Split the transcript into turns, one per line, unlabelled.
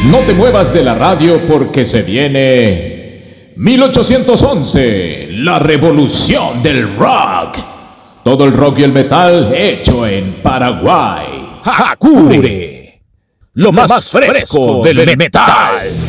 No te muevas de la radio porque se viene 1811, la revolución del rock. Todo el rock y el metal hecho en Paraguay.
Hakure, lo más fresco del metal.